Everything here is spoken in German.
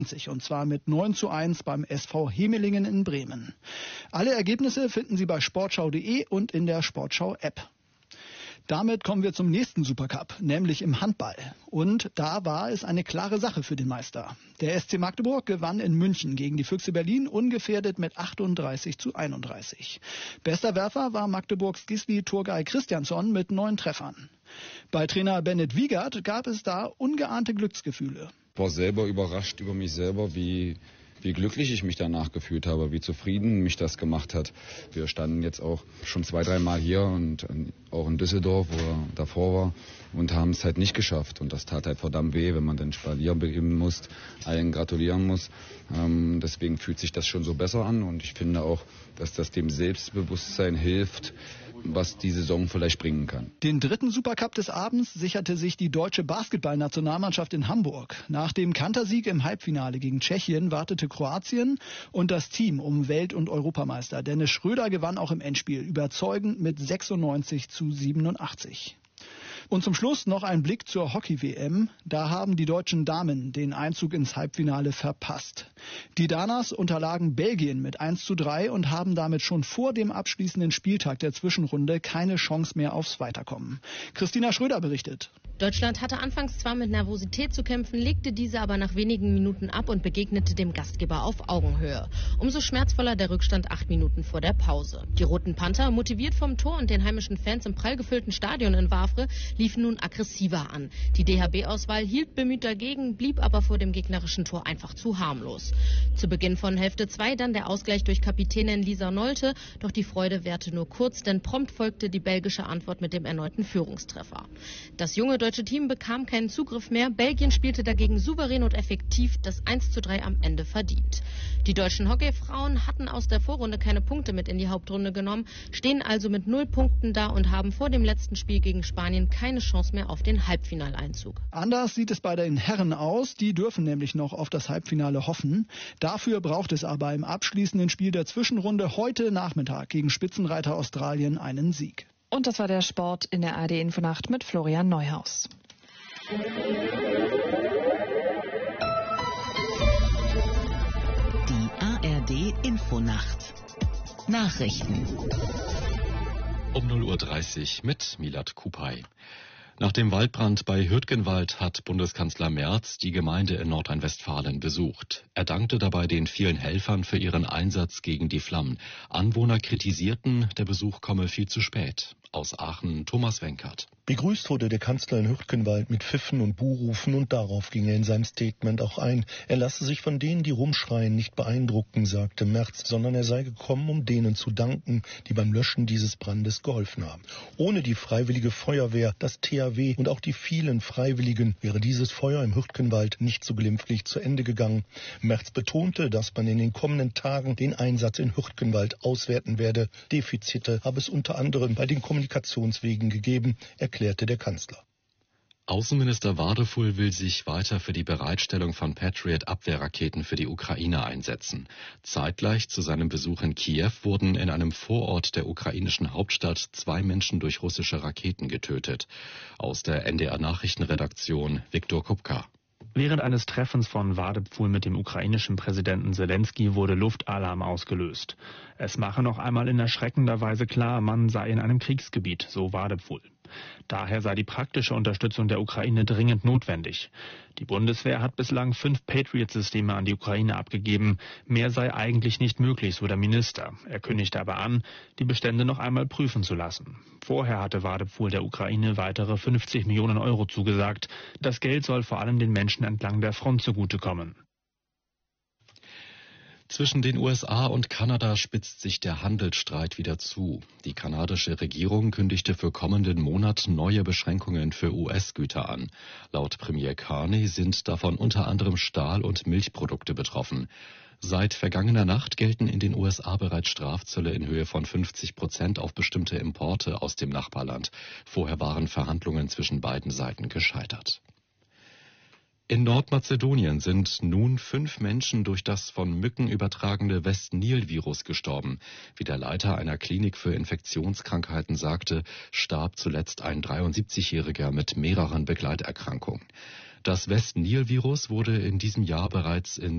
und zwar mit 9:1 beim SV Hemelingen in Bremen. Alle Ergebnisse finden Sie bei sportschau.de und in der Sportschau-App. Damit kommen wir zum nächsten Supercup, nämlich im Handball. Und da war es eine klare Sache für den Meister. Der SC Magdeburg gewann in München gegen die Füchse Berlin ungefährdet mit 38:31. Bester Werfer war Magdeburgs Gisli Turgay Christiansson mit 9 Treffern. Bei Trainer Bennett Wiegert gab es da ungeahnte Glücksgefühle. Ich war selber überrascht über mich selber, wie glücklich ich mich danach gefühlt habe, wie zufrieden mich das gemacht hat. Wir standen jetzt auch schon 2-3 Mal hier und auch in Düsseldorf, wo er davor war, und haben es halt nicht geschafft. Und das tat halt verdammt weh, wenn man den Spalier begeben muss, allen gratulieren muss. Deswegen fühlt sich das schon so besser an und ich finde auch, dass das dem Selbstbewusstsein hilft, was die Saison vielleicht bringen kann. Den dritten Supercup des Abends sicherte sich die deutsche Basketballnationalmannschaft in Hamburg. Nach dem Kantersieg im Halbfinale gegen Tschechien wartete Kroatien und das Team um Welt- und Europameister. Dennis Schröder gewann auch im Endspiel überzeugend mit 96:87. Und zum Schluss noch ein Blick zur Hockey-WM. Da haben die deutschen Damen den Einzug ins Halbfinale verpasst. Die Danas unterlagen Belgien mit 1:3 und haben damit schon vor dem abschließenden Spieltag der Zwischenrunde keine Chance mehr aufs Weiterkommen. Christina Schröder berichtet. Deutschland hatte anfangs zwar mit Nervosität zu kämpfen, legte diese aber nach wenigen Minuten ab und begegnete dem Gastgeber auf Augenhöhe. Umso schmerzvoller der Rückstand 8 Minuten vor der Pause. Die Roten Panther, motiviert vom Tor und den heimischen Fans im prall gefüllten Stadion in Wavre, liefen nun aggressiver an. Die DHB-Auswahl hielt bemüht dagegen, blieb aber vor dem gegnerischen Tor einfach zu harmlos. Zu Beginn von Hälfte 2 dann der Ausgleich durch Kapitänin Lisa Nolte, doch die Freude währte nur kurz, denn prompt folgte die belgische Antwort mit dem erneuten Führungstreffer. Das junge deutsche Team bekam keinen Zugriff mehr, Belgien spielte dagegen souverän und effektiv, das 1:3 am Ende verdient. Die deutschen Hockeyfrauen hatten aus der Vorrunde keine Punkte mit in die Hauptrunde genommen, stehen also mit 0 Punkten da und haben vor dem letzten Spiel gegen Spanien keine Chance mehr auf den Halbfinaleinzug. Anders sieht es bei den Herren aus, die dürfen nämlich noch auf das Halbfinale hoffen. Dafür braucht es aber im abschließenden Spiel der Zwischenrunde heute Nachmittag gegen Spitzenreiter Australien einen Sieg. Und das war der Sport in der ARD-Infonacht mit Florian Neuhaus. Die ARD-Infonacht. Nachrichten. Um 0:30 Uhr mit Milad Kupay. Nach dem Waldbrand bei Hürtgenwald hat Bundeskanzler Merz die Gemeinde in Nordrhein-Westfalen besucht. Er dankte dabei den vielen Helfern für ihren Einsatz gegen die Flammen. Anwohner kritisierten, der Besuch komme viel zu spät. Aus Aachen Thomas Wenkert. Begrüßt wurde der Kanzler in Hürtgenwald mit Pfiffen und Buhrufen und darauf ging er in seinem Statement auch ein. Er lasse sich von denen, die rumschreien, nicht beeindrucken, sagte Merz, sondern er sei gekommen, um denen zu danken, die beim Löschen dieses Brandes geholfen haben. Ohne die Freiwillige Feuerwehr, das THW und auch die vielen Freiwilligen wäre dieses Feuer im Hürtgenwald nicht so glimpflich zu Ende gegangen. Merz betonte, dass man in den kommenden Tagen den Einsatz in Hürtgenwald auswerten werde. Defizite habe es unter anderem bei den Kommunikationswegen gegeben, erklärte der Kanzler. Außenminister Wadefull will sich weiter für die Bereitstellung von Patriot-Abwehrraketen für die Ukraine einsetzen. Zeitgleich zu seinem Besuch in Kiew wurden in einem Vorort der ukrainischen Hauptstadt 2 Menschen durch russische Raketen getötet. Aus der NDR-Nachrichtenredaktion Viktor Kupka. Während eines Treffens von Wadefull mit dem ukrainischen Präsidenten Zelensky wurde Luftalarm ausgelöst. Es mache noch einmal in erschreckender Weise klar, man sei in einem Kriegsgebiet, so Wadefull. Daher sei die praktische Unterstützung der Ukraine dringend notwendig. Die Bundeswehr hat bislang 5 Patriot-Systeme an die Ukraine abgegeben. Mehr sei eigentlich nicht möglich, so der Minister. Er kündigte aber an, die Bestände noch einmal prüfen zu lassen. Vorher hatte Wadefull der Ukraine weitere 50 Millionen Euro zugesagt. Das Geld soll vor allem den Menschen entlang der Front zugutekommen. Zwischen den USA und Kanada spitzt sich der Handelsstreit wieder zu. Die kanadische Regierung kündigte für kommenden Monat neue Beschränkungen für US-Güter an. Laut Premier Carney sind davon unter anderem Stahl- und Milchprodukte betroffen. Seit vergangener Nacht gelten in den USA bereits Strafzölle in Höhe von 50% auf bestimmte Importe aus dem Nachbarland. Vorher waren Verhandlungen zwischen beiden Seiten gescheitert. In Nordmazedonien sind nun 5 Menschen durch das von Mücken übertragene West-Nil-Virus gestorben. Wie der Leiter einer Klinik für Infektionskrankheiten sagte, starb zuletzt ein 73-Jähriger mit mehreren Begleiterkrankungen. Das West-Nil-Virus wurde in diesem Jahr bereits in